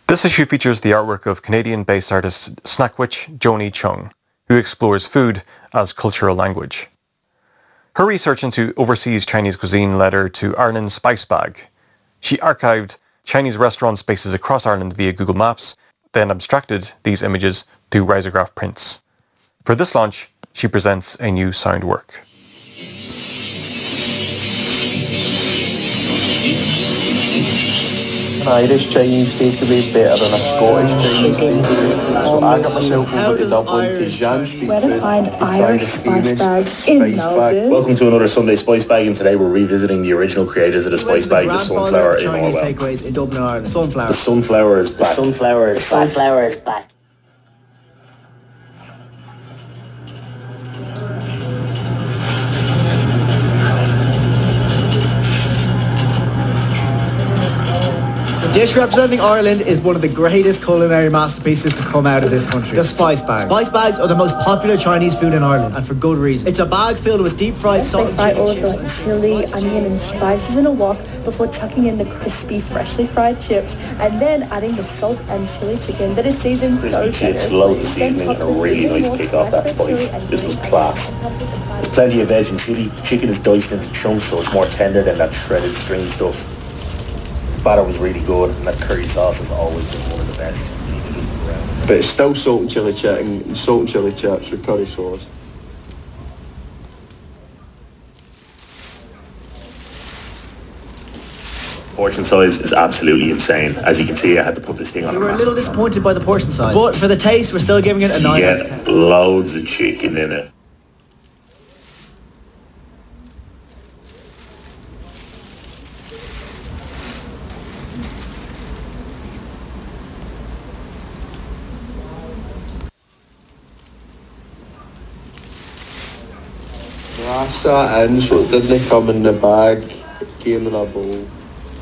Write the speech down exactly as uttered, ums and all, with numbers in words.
This issue features the artwork of Canadian-based artist snack witch Joni Chung, who explores food as cultural language. Her research into overseas Chinese cuisine led her to Ireland's Spice Bag. She archived Chinese restaurant spaces across Ireland via Google Maps, then abstracted these images to risograph prints. For this launch, she presents a new sound work. An Irish Chinese takeaway better than a Scottish Chinese takeaway. So I got myself over to Dublin to Jan Street Where to find Irish spice bags in Melbourne. Welcome to another Sunday Spice Bag, and today we're revisiting the original creators of the Spice Bag, the Sunflower in Orwell. In Dublin, Ireland. Sunflower. The Sunflower is black. The Sunflower is black. Sunflower is black. The dish representing Ireland is one of the greatest culinary masterpieces to come out of this country. The Spice Bag. Spice Bags are the most popular Chinese food in Ireland, and for good reason. It's a bag filled with deep fried salt. They fry all of the chili, onion and spices in a wok before chucking in the crispy, freshly fried chips, and then adding the salt and chili chicken that is seasoned Crispy so chips, generously. loads of seasoning, and a really nice kick off that spice. This was class. There's plenty of veg and chili. The chicken is diced into chunks, so it's more tender than that shredded stringy stuff. The batter was really good, and that curry sauce has always been one of the best. You need to just go around. But it's still salt and chilli chicken, salt and chilli chips with curry sauce. Portion size is absolutely insane. As you can see, I had to put this thing on We a were a massive. little disappointed by the portion size, but for the taste, we're still giving it a You nine out of get ten. loads of chicken in it. I sat in, so it didn't come in the bag, it came in a bowl.